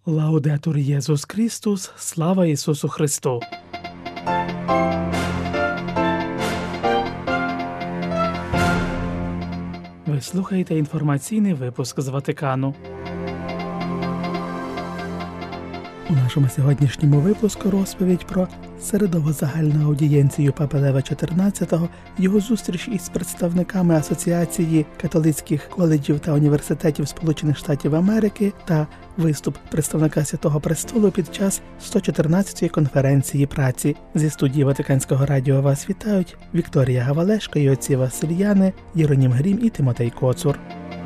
Лаудетур Єсус Христос, слава Ісусу Христу! Ви слухаєте інформаційний випуск з Ватикану. У нашому сьогоднішньому випуску розповідь про середову загальну аудієнцію Папи Лева XIV, його зустріч із представниками Асоціації католицьких коледжів та університетів Сполучених Штатів Америки та виступ представника Святого Престолу під час 114-ї конференції праці. Зі студії Ватиканського радіо вас вітають Вікторія Гавалешко і отці Васильяни, Єронім Грім і Тимотей Коцур.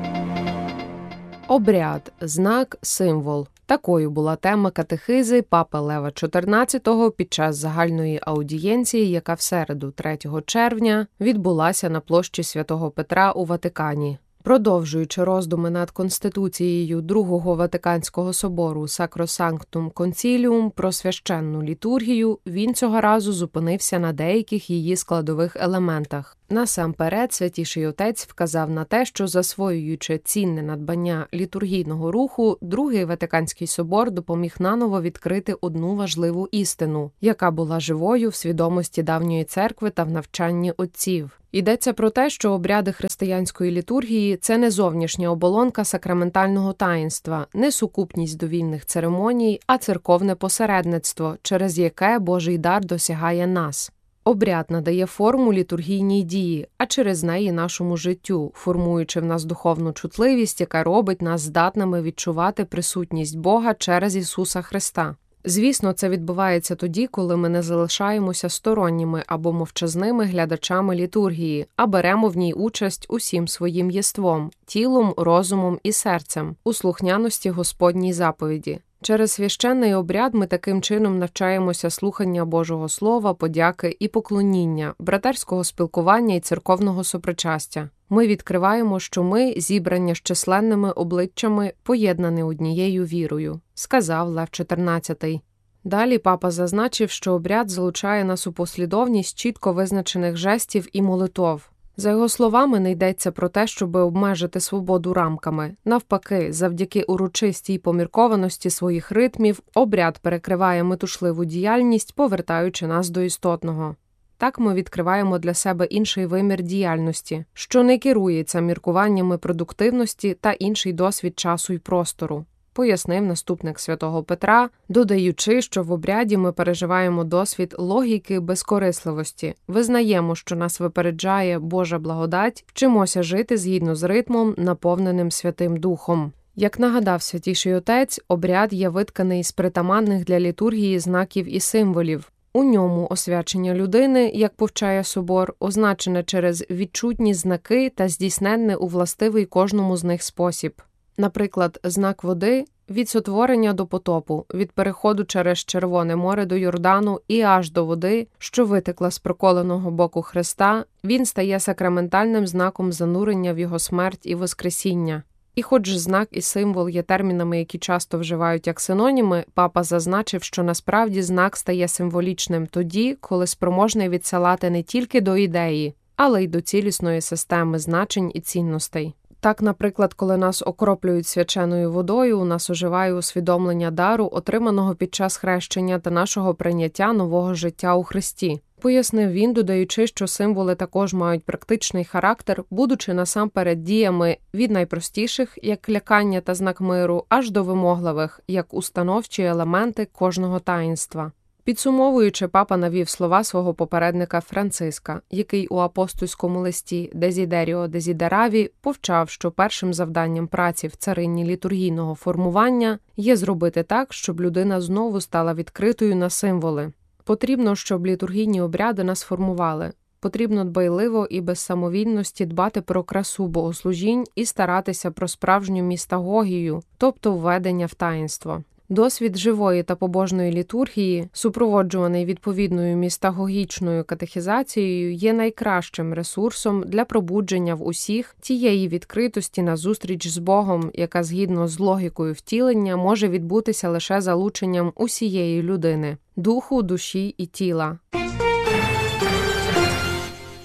Обряд, знак, символ. Такою була тема катехизи Папи Лева XIV під час загальної аудієнції, яка в середу, 3 червня, відбулася на площі Святого Петра у Ватикані. Продовжуючи роздуми над Конституцією Другого Ватиканського собору Sacrosanctum Concilium про священну літургію, він цього разу зупинився на деяких її складових елементах. Насамперед, Святіший Отець вказав на те, що засвоюючи цінне надбання літургійного руху, Другий Ватиканський собор допоміг наново відкрити одну важливу істину, яка була живою в свідомості давньої церкви та в навчанні отців. Йдеться про те, що обряди християнської літургії – це не зовнішня оболонка сакраментального таїнства, не сукупність довільних церемоній, а церковне посередництво, через яке Божий дар досягає нас. Обряд надає форму літургійній дії, а через неї нашому життю, формуючи в нас духовну чутливість, яка робить нас здатними відчувати присутність Бога через Ісуса Христа. Звісно, це відбувається тоді, коли ми не залишаємося сторонніми або мовчазними глядачами літургії, а беремо в ній участь усім своїм єством, тілом, розумом і серцем, у слухняності Господній заповіді. Через священний обряд ми таким чином навчаємося слухання Божого Слова, подяки і поклоніння, братерського спілкування і церковного сопричастя. Ми відкриваємо, що ми, зібрані з численними обличчями, поєднані однією вірою, сказав Лев XIV. Далі папа зазначив, що обряд залучає нас у послідовність чітко визначених жестів і молитов. За його словами, не йдеться про те, щоб обмежити свободу рамками. Навпаки, завдяки урочистій поміркованості своїх ритмів, обряд перекриває метушливу діяльність, повертаючи нас до істотного. Так ми відкриваємо для себе інший вимір діяльності, що не керується міркуваннями продуктивності та інший досвід часу і простору, пояснив наступник Святого Петра, додаючи, що в обряді ми переживаємо досвід логіки безкорисливості, визнаємо, що нас випереджає Божа благодать, вчимося жити згідно з ритмом, наповненим Святим Духом. Як нагадав Святіший Отець, обряд є витканий з притаманних для літургії знаків і символів. У ньому освячення людини, як повчає собор, означене через відчутні знаки та здійсненне у властивий кожному з них спосіб. Наприклад, знак води – від сотворення до потопу, від переходу через Червоне море до Йордану і аж до води, що витекла з проколеного боку Христа, він стає сакраментальним знаком занурення в його смерть і воскресіння. І хоч знак і символ є термінами, які часто вживають як синоніми, папа зазначив, що насправді знак стає символічним тоді, коли спроможний відсилати не тільки до ідеї, але й до цілісної системи значень і цінностей. Так, наприклад, коли нас окроплюють свяченою водою, у нас оживає усвідомлення дару, отриманого під час хрещення та нашого прийняття нового життя у Христі. Пояснив він, додаючи, що символи також мають практичний характер, будучи насамперед діями від найпростіших, як лякання та знак миру, аж до вимогливих, як установчі елементи кожного таїнства. Підсумовуючи, папа навів слова свого попередника Франциска, який у апостольському листі «Дезідеріо Дезідераві» повчав, що першим завданням праці в царині літургійного формування є зробити так, щоб людина знову стала відкритою на символи. Потрібно, щоб літургійні обряди нас формували. Потрібно дбайливо і без самовільності дбати про красу богослужінь і старатися про справжню містагогію, тобто введення в таїнство. Досвід живої та побожної літургії, супроводжуваний відповідною містагогічною катехізацією, є найкращим ресурсом для пробудження в усіх тієї відкритості на зустріч з Богом, яка згідно з логікою втілення може відбутися лише залученням усієї людини – духу, душі і тіла.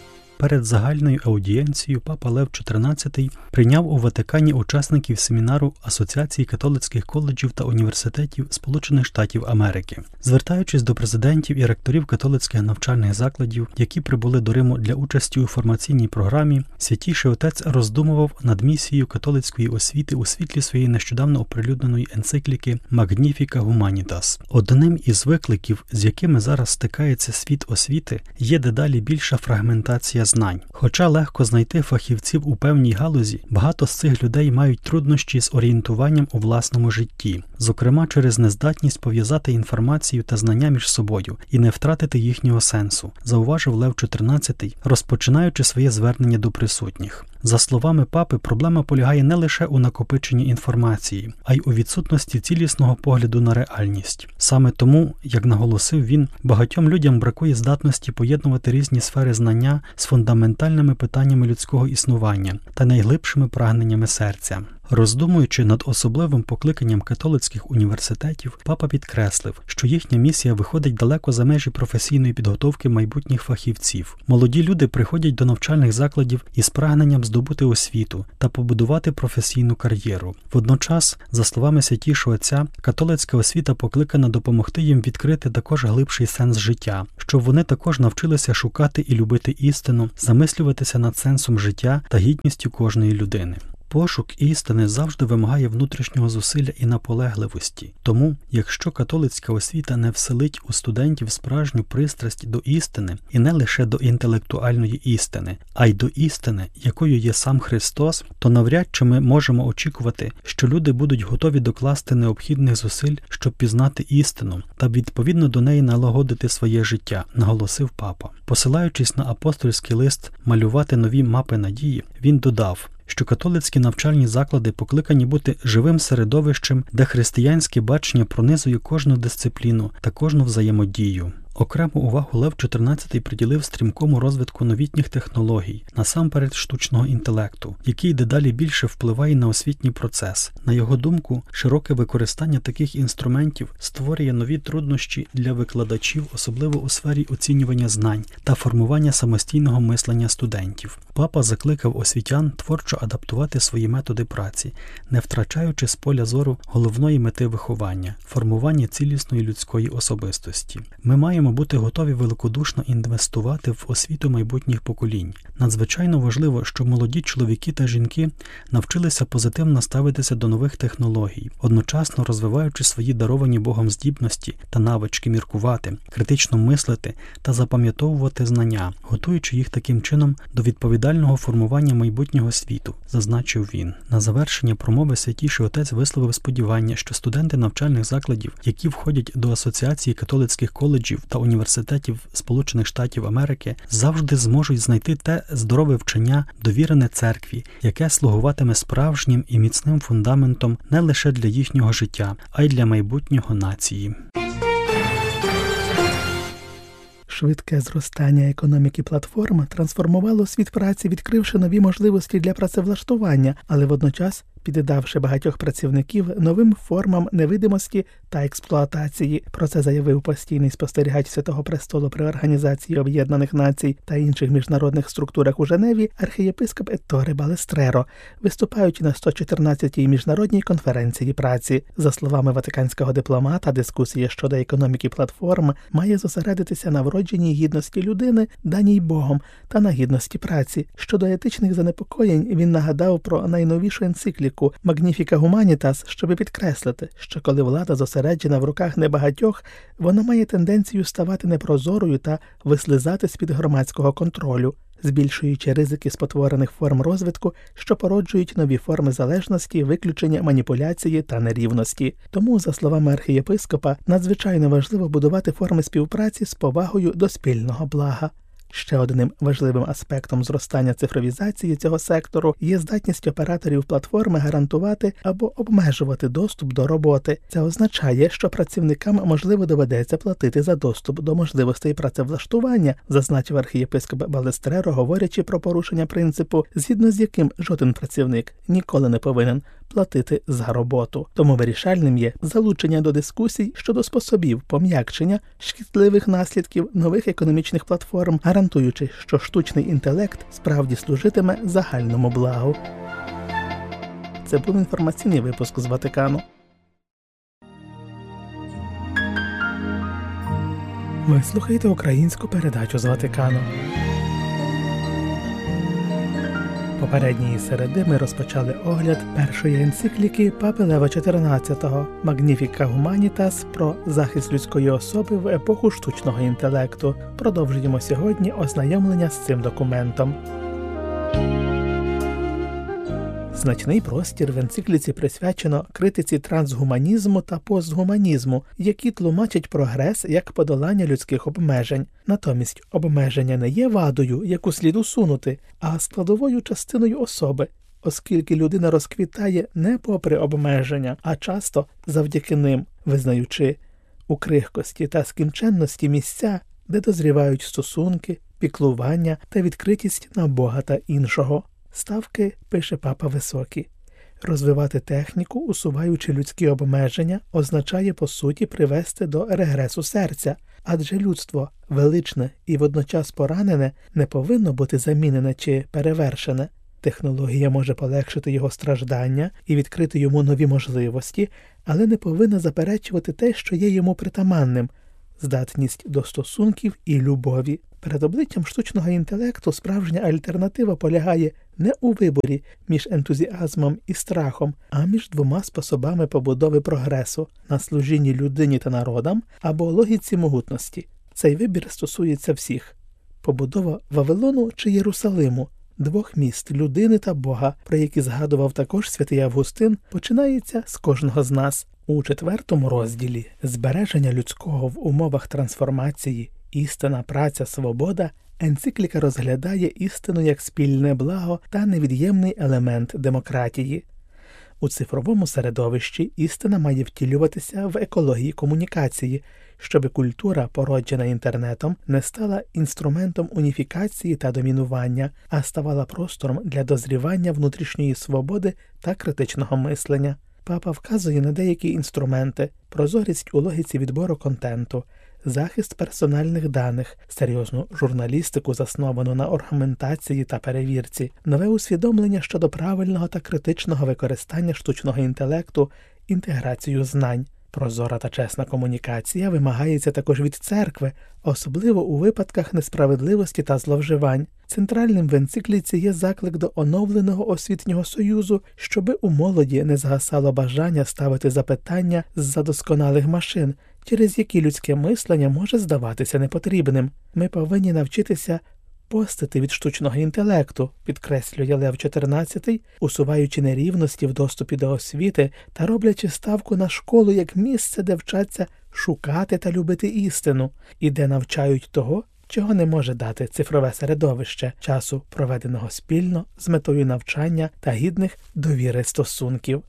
перед загальною аудієнцією папа Лев XIV прийняв у Ватикані учасників семінару Асоціації католицьких коледжів та університетів Сполучених Штатів Америки. Звертаючись до президентів і ректорів католицьких навчальних закладів, які прибули до Риму для участі у формаційній програмі, Святійший Отець роздумував над місією католицької освіти у світлі своєї нещодавно оприлюдненої енцикліки Magnificat Humanitas. Одним із викликів, з якими зараз стикається світ освіти, є дедалі більша фрагментація знань. Хоча легко знайти фахівців у певній галузі, багато з цих людей мають труднощі з орієнтуванням у власному житті, зокрема через нездатність пов'язати інформацію та знання між собою і не втратити їхнього сенсу, зауважив Лев XIV, розпочинаючи своє звернення до присутніх. За словами папи, проблема полягає не лише у накопиченні інформації, а й у відсутності цілісного погляду на реальність. Саме тому, як наголосив він, багатьом людям бракує здатності поєднувати різні сфери знання з фундаментальними питаннями людського існування та найглибшими прагненнями серця. Роздумуючи над особливим покликанням католицьких університетів, папа підкреслив, що їхня місія виходить далеко за межі професійної підготовки майбутніх фахівців. Молоді люди приходять до навчальних закладів із прагненням здобути освіту та побудувати професійну кар'єру. Водночас, за словами Святійшого Отця, католицька освіта покликана допомогти їм відкрити також глибший сенс життя, щоб вони також навчилися шукати і любити істину, замислюватися над сенсом життя та гідністю кожної людини. Пошук істини завжди вимагає внутрішнього зусилля і наполегливості. Тому, якщо католицька освіта не вселить у студентів справжню пристрасть до істини, і не лише до інтелектуальної істини, а й до істини, якою є сам Христос, то навряд чи ми можемо очікувати, що люди будуть готові докласти необхідних зусиль, щоб пізнати істину та відповідно до неї налагодити своє життя, наголосив папа. Посилаючись на апостольський лист «Малювати нові мапи надії», він додав, що католицькі навчальні заклади покликані бути живим середовищем, де християнське бачення пронизує кожну дисципліну та кожну взаємодію. Окрему увагу Лев XIV приділив стрімкому розвитку новітніх технологій, насамперед штучного інтелекту, який дедалі більше впливає на освітній процес. На його думку, широке використання таких інструментів створює нові труднощі для викладачів, особливо у сфері оцінювання знань та формування самостійного мислення студентів. Папа закликав освітян творчо адаптувати свої методи праці, не втрачаючи з поля зору головної мети виховання – формування цілісної людської особистості. Ми маємо бути готові великодушно інвестувати в освіту майбутніх поколінь. Надзвичайно важливо, щоб молоді чоловіки та жінки навчилися позитивно ставитися до нових технологій, одночасно розвиваючи свої даровані Богом здібності та навички міркувати, критично мислити та запам'ятовувати знання, готуючи їх таким чином до відповідального формування майбутнього світу, зазначив він. На завершення промови Святійший Отець висловив сподівання, що студенти навчальних закладів, які входять до Асоціації католицьких коледжів та університетів Сполучених Штатів Америки, завжди зможуть знайти те здорове вчення, довірене церкві, яке слугуватиме справжнім і міцним фундаментом не лише для їхнього життя, а й для майбутнього нації. Швидке зростання економіки платформ трансформувало світ праці, відкривши нові можливості для працевлаштування, але водночас піддавши багатьох працівників новим формам невидимості та експлуатації. Про це заявив постійний спостерігач Святого Престолу при Організації Об'єднаних Націй та інших міжнародних структурах у Женеві архієпископ Етторе Балестреро, виступаючи на 114-й міжнародній конференції праці. За словами ватиканського дипломата, дискусія щодо економіки платформ має зосередитися на вродженій гідності людини, даній Богом, та на гідності праці. Щодо етичних занепокоєнь він нагадав про найновішу енцикліку Magnificat Humanitas, щоб підкреслити, що коли влада зосереджена в руках небагатьох, вона має тенденцію ставати непрозорою та вислизати з-під громадського контролю, збільшуючи ризики спотворених форм розвитку, що породжують нові форми залежності, виключення, маніпуляції та нерівності. Тому, за словами архієпископа, надзвичайно важливо будувати форми співпраці з повагою до спільного блага. Ще одним важливим аспектом зростання цифровізації цього сектору є здатність операторів платформи гарантувати або обмежувати доступ до роботи. Це означає, що працівникам, можливо, доведеться платити за доступ до можливостей працевлаштування, зазначив архієпископ Балестреро, говорячи про порушення принципу, згідно з яким жоден працівник ніколи не повинен платити за роботу. Тому вирішальним є залучення до дискусій щодо способів пом'якшення шкідливих наслідків нових економічних платформ, гарантуючи, що штучний інтелект справді служитиме загальному благу. Це був інформаційний випуск з Ватикану. Ви слухаєте українську передачу з Ватикану. Попередньої середи ми розпочали огляд першої енцикліки Папи Лева XIV «Magnificat Humanitas» про захист людської особи в епоху штучного інтелекту. Продовжуємо сьогодні ознайомлення з цим документом. Значний простір в енцикліці присвячено критиці трансгуманізму та постгуманізму, які тлумачать прогрес як подолання людських обмежень. Натомість обмеження не є вадою, яку слід усунути, а складовою частиною особи, оскільки людина розквітає не попри обмеження, а часто завдяки ним, визнаючи у крихкості та скінченності місця, де дозрівають стосунки, піклування та відкритість на Бога та іншого. Ставки, пише Папа Високий. Розвивати техніку, усуваючи людські обмеження, означає, по суті, привести до регресу серця, адже людство, величне і водночас поранене, не повинно бути замінене чи перевершене. Технологія може полегшити його страждання і відкрити йому нові можливості, але не повинна заперечувати те, що є йому притаманним – здатність до стосунків і любові. Перед обличчям штучного інтелекту справжня альтернатива полягає не у виборі між ентузіазмом і страхом, а між двома способами побудови прогресу – на служінні людині та народам або логіці могутності. Цей вибір стосується всіх. Побудова Вавилону чи Єрусалиму, двох міст людини та Бога, про які згадував також святий Августин, починається з кожного з нас. У 4-му розділі «Збереження людського в умовах трансформації. Істина, праця, свобода» енцикліка розглядає істину як спільне благо та невід'ємний елемент демократії. У цифровому середовищі істина має втілюватися в екології комунікації, щоби культура, породжена інтернетом, не стала інструментом уніфікації та домінування, а ставала простором для дозрівання внутрішньої свободи та критичного мислення. Папа вказує на деякі інструменти – прозорість у логіці відбору контенту, захист персональних даних, серйозну журналістику, засновану на аргументації та перевірці, нове усвідомлення щодо правильного та критичного використання штучного інтелекту, інтеграцію знань. Прозора та чесна комунікація вимагається також від церкви, особливо у випадках несправедливості та зловживань. Центральним в енцикліці є заклик до оновленого освітнього союзу, щоби у молоді не згасало бажання ставити запитання з-за досконалих машин, через які людське мислення може здаватися непотрібним. Ми повинні навчитися постити від штучного інтелекту, підкреслює Лев XIV, усуваючи нерівності в доступі до освіти та роблячи ставку на школу як місце, де вчаться шукати та любити істину, і де навчають того, чого не може дати цифрове середовище, часу, проведеного спільно з метою навчання та гідних довіри стосунків.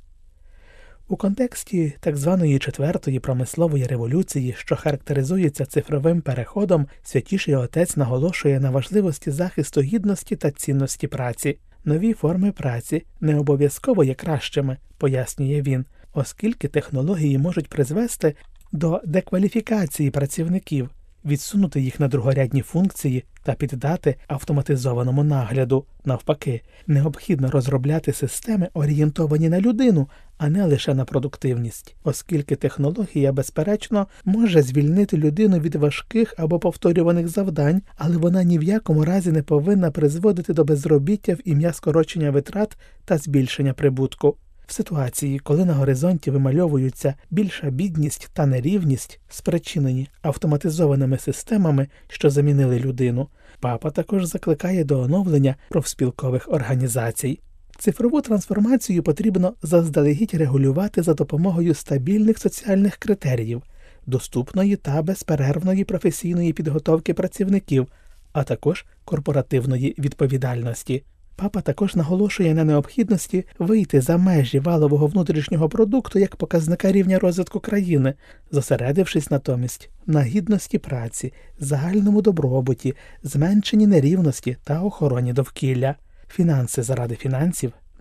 У контексті так званої 4-ї промислової революції, що характеризується цифровим переходом, Святіший Отець наголошує на важливості захисту гідності та цінності праці. Нові форми праці не обов'язково є кращими, пояснює він, оскільки технології можуть призвести до декваліфікації працівників, відсунути їх на другорядні функції та піддати автоматизованому нагляду. Навпаки, необхідно розробляти системи, орієнтовані на людину, а не лише на продуктивність, оскільки технологія, безперечно, може звільнити людину від важких або повторюваних завдань, але вона ні в якому разі не повинна призводити до безробіття в ім'я скорочення витрат та збільшення прибутку. В ситуації, коли на горизонті вимальовуються більша бідність та нерівність, спричинені автоматизованими системами, що замінили людину, Папа також закликає до оновлення профспілкових організацій. Цифрову трансформацію потрібно заздалегідь регулювати за допомогою стабільних соціальних критеріїв, доступної та безперервної професійної підготовки працівників, а також корпоративної відповідальності. Папа також наголошує на необхідності вийти за межі валового внутрішнього продукту як показника рівня розвитку країни, зосередившись натомість на гідності праці, загальному добробуті, зменшенні нерівності та охороні довкілля. Фінанси заради фінансів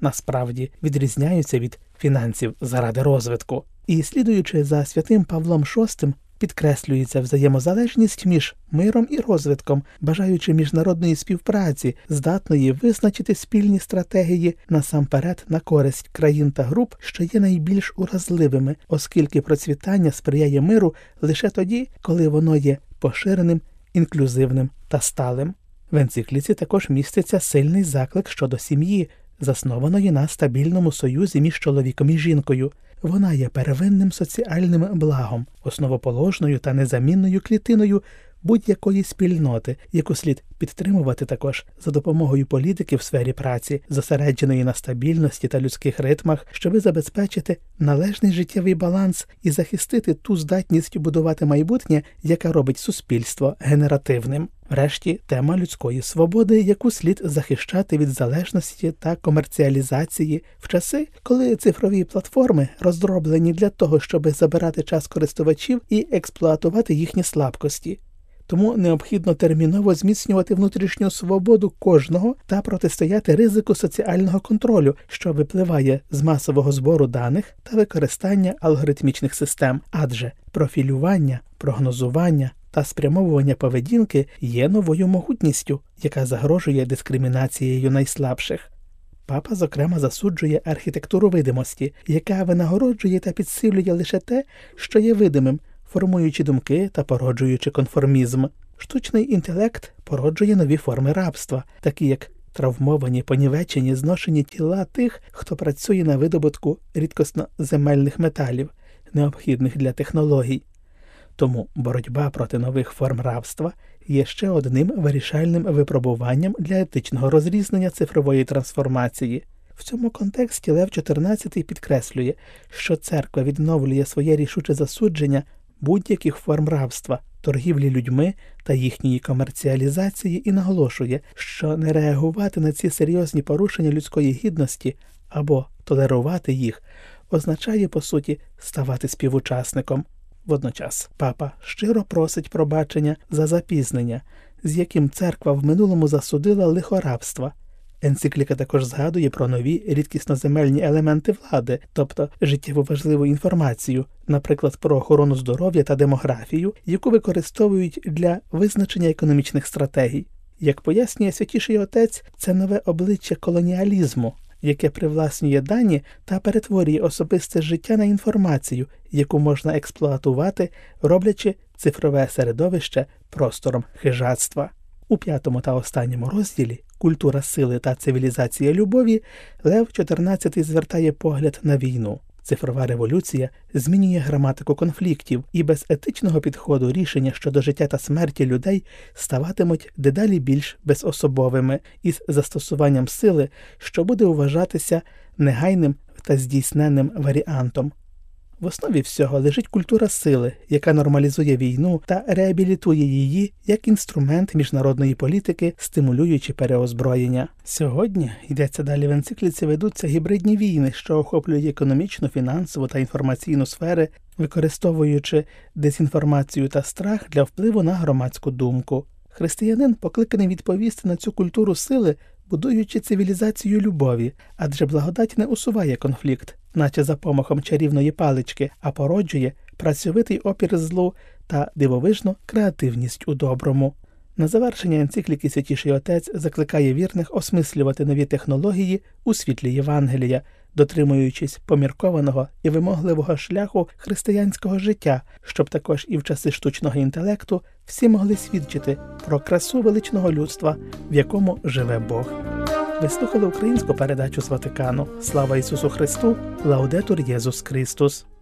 насправді відрізняються від фінансів заради розвитку. І слідуючи за святим Павлом VI, підкреслюється взаємозалежність між миром і розвитком, бажаючи міжнародної співпраці, здатної визначити спільні стратегії насамперед на користь країн та груп, що є найбільш уразливими, оскільки процвітання сприяє миру лише тоді, коли воно є поширеним, інклюзивним та сталим. В енцикліці також міститься сильний заклик щодо сім'ї, заснованої на стабільному союзі між чоловіком і жінкою. Вона є первинним соціальним благом, основоположною та незамінною клітиною будь-якої спільноти, яку слід підтримувати також за допомогою політики в сфері праці, зосередженої на стабільності та людських ритмах, щоби забезпечити належний життєвий баланс і захистити ту здатність будувати майбутнє, яка робить суспільство генеративним. Врешті, тема людської свободи, яку слід захищати від залежності та комерціалізації в часи, коли цифрові платформи розроблені для того, щоб забирати час користувачів і експлуатувати їхні слабкості. Тому необхідно терміново зміцнювати внутрішню свободу кожного та протистояти ризику соціального контролю, що випливає з масового збору даних та використання алгоритмічних систем, адже профілювання, прогнозування та спрямовування поведінки є новою могутністю, яка загрожує дискримінацією найслабших. Папа, зокрема, засуджує архітектуру видимості, яка винагороджує та підсилює лише те, що є видимим, формуючи думки та породжуючи конформізм. Штучний інтелект породжує нові форми рабства, такі як травмовані, понівечені, зношені тіла тих, хто працює на видобутку рідкосноземельних металів, необхідних для технологій. Тому боротьба проти нових форм рабства є ще одним вирішальним випробуванням для етичного розрізнення цифрової трансформації. В цьому контексті Лев XIV підкреслює, що церква відновлює своє рішуче засудження будь-яких форм рабства, торгівлі людьми та їхньої комерціалізації і наголошує, що не реагувати на ці серйозні порушення людської гідності або толерувати їх означає, по суті, ставати співучасником. Водночас папа щиро просить пробачення за запізнення, з яким церква в минулому засудила лихо рабства. Енцикліка також згадує про нові рідкісноземельні елементи влади, тобто життєво важливу інформацію, наприклад, про охорону здоров'я та демографію, яку використовують для визначення економічних стратегій. Як пояснює Святіший Отець, це нове обличчя колоніалізму, яке привласнює дані та перетворює особисте життя на інформацію, яку можна експлуатувати, роблячи цифрове середовище простором хижацтва. У 5-му та останньому розділі «Культура сили та цивілізація любові» Лев XIV звертає погляд на війну. Цифрова революція змінює граматику конфліктів, і без етичного підходу рішення щодо життя та смерті людей ставатимуть дедалі більш безособовими із застосуванням сили, що буде вважатися негайним та здійсненним варіантом. В основі всього лежить культура сили, яка нормалізує війну та реабілітує її як інструмент міжнародної політики, стимулюючи переозброєння. Сьогодні, йдеться далі в енцикліці, ведуться гібридні війни, що охоплюють економічну, фінансову та інформаційну сфери, використовуючи дезінформацію та страх для впливу на громадську думку. Християнин покликаний відповісти на цю культуру сили, будуючи цивілізацію любові, адже благодать не усуває конфлікт, наче за помахом чарівної палички, а породжує працьовитий опір злу та дивовижну креативність у доброму. На завершення енцикліки Святіший Отець закликає вірних осмислювати нові технології у світлі Євангелія, дотримуючись поміркованого і вимогливого шляху християнського життя, щоб також і в часи штучного інтелекту всі могли свідчити про красу величного людства, в якому живе Бог. Ви слухали українську передачу з Ватикану. Слава Ісусу Христу! Лаудетур Єсус Христос!